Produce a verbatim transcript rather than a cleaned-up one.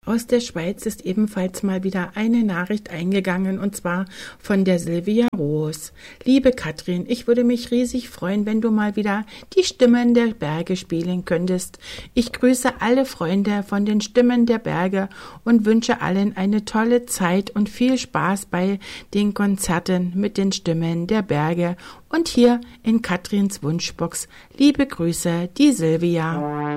Aus der Schweiz ist ebenfalls mal wieder eine Nachricht eingegangen, und zwar von der Silvia Roos. Liebe Katrin, ich würde mich riesig freuen, wenn du mal wieder die Stimmen der Berge spielen könntest. Ich grüße alle Freunde von den Stimmen der Berge und wünsche allen eine tolle Zeit und viel Spaß bei den Konzerten mit den Stimmen der Berge. Und hier in Katrins Wunschbox, liebe Grüße, die Silvia.